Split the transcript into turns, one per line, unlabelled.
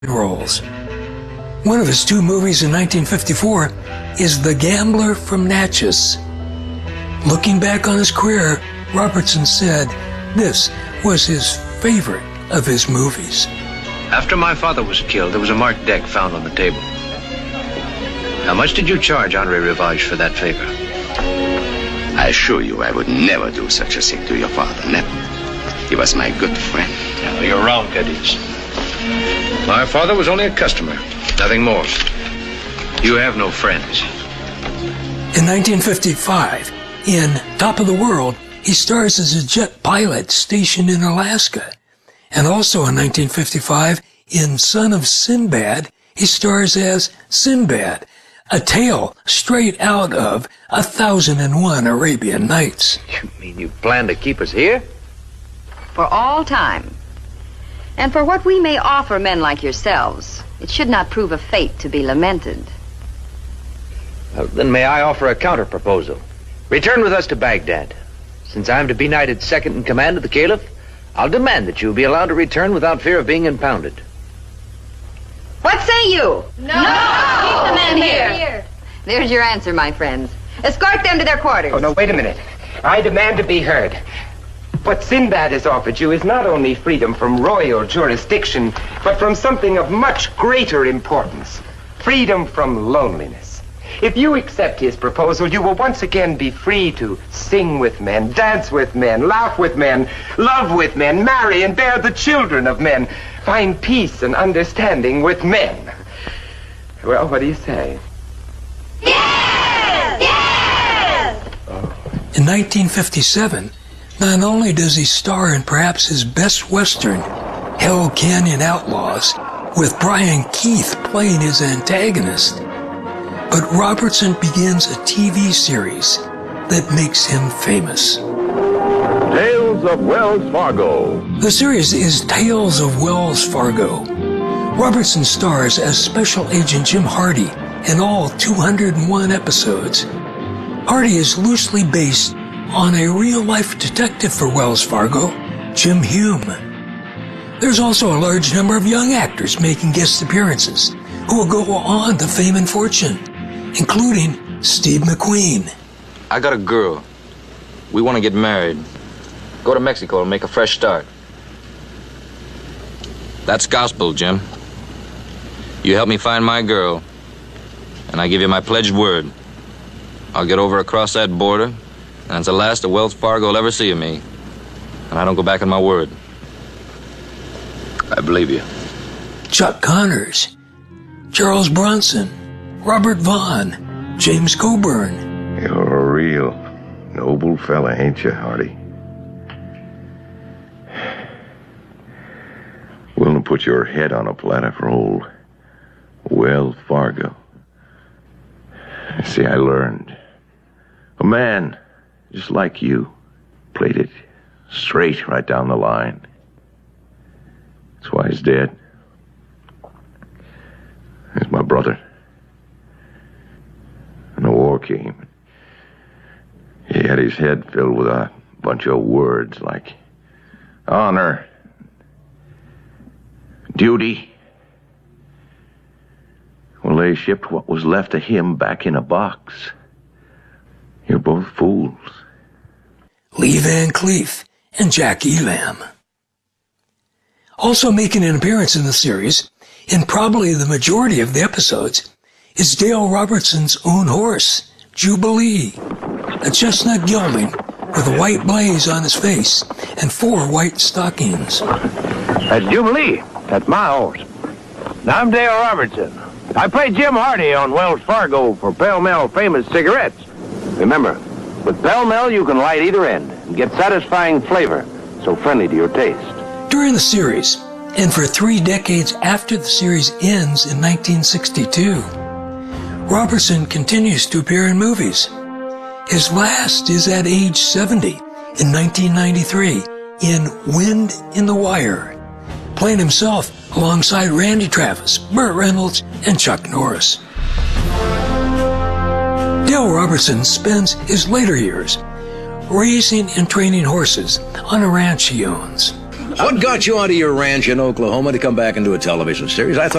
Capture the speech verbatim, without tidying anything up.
roles. One of his two movies in nineteen fifty-four is The Gambler from Natchez. Looking back on his career, Robertson said this was his favorite of his movies.
After my father was killed, there was a marked deck found on the table. How much did you charge Andre Rivage for that favor?
I assure you I would never do such a thing to your father, never. He was my good friend.
No, you're wrong, Cadiz. My father was only a customer, nothing more. You have no friends.
In nineteen fifty-five, in Top of the World, he stars as a jet pilot stationed in Alaska. And also in nineteen fifty-five, in Son of Sinbad, he stars as Sinbad, a tale straight out of A Thousand and One Arabian Nights.
You mean you plan to keep us here?
For all time. And for what we may offer men like yourselves, it should not prove a fate to be lamented.
Well, then may I offer a counter-proposal? Return with us to Baghdad. Since I am to be knighted second in command of the Caliph, I'll demand that you be allowed to return without fear of being impounded.
What say you?
No! no. Keep the men here. here.
There's your answer, my friends. Escort them to their quarters.
Oh, no, wait a minute. I demand to be heard. What Sinbad has offered you is not only freedom from royal jurisdiction, but from something of much greater importance. Freedom from loneliness. If you accept his proposal, you will once again be free to sing with men, dance with men, laugh with men, love with men, marry and bear the children of men, find peace and understanding with men. Well, what do you say?
Yes! Yes!
Oh. In nineteen fifty-seven, not only does he star in perhaps his best Western, Hell Canyon Outlaws, with Brian Keith playing his antagonist, but Robertson begins a T V series that makes him famous.
Tales of Wells Fargo.
The series is Tales of Wells Fargo. Robertson stars as Special Agent Jim Hardy in all two hundred one episodes. Hardy is loosely based on a real-life detective for Wells Fargo, Jim Hume. There's also a large number of young actors making guest appearances who will go on to fame and fortune, including Steve McQueen.
I got a girl. We want to get married. Go to Mexico and make a fresh start. That's gospel, Jim. You help me find my girl, and I give you my pledged word. I'll get over across that border, and it's the last of Wells Fargo will ever see of me. And I don't go back on my word. I believe you.
Chuck Connors, Charles Bronson, Robert Vaughn, James Coburn.
You're a real noble fella, ain't you, Hardy? Willing to put your head on a platter for old Wells Fargo. See, I learned. A man just like you played it straight right down the line. That's why he's dead. He's my brother. And the war came. He had his head filled with a bunch of words like honor, duty. Well, they shipped what was left of him back in a box. You're both fools.
Lee Van Cleef and Jack Elam. Also making an appearance in the series, in probably the majority of the episodes, is Dale Robertson's own horse, Jubilee, a chestnut gelding with a white blaze on his face and four white stockings.
That's Jubilee. That's my horse. Now, I'm Dale Robertson. I play Jim Hardy on Wells Fargo for Pall Mall Famous Cigarettes. Remember, with Pall Mall you can light either end and get satisfying flavor, so friendly to your taste.
During the series, and for three decades after the series ends in nineteen sixty-two, Robertson continues to appear in movies. His last is at age seventy in nineteen ninety-three in Wind in the Wire, playing himself alongside Randy Travis, Burt Reynolds, and Chuck Norris. Dale Robertson spends his later years raising and training horses on a ranch he owns.
What got you onto your ranch in Oklahoma to come back and do a television series? I thought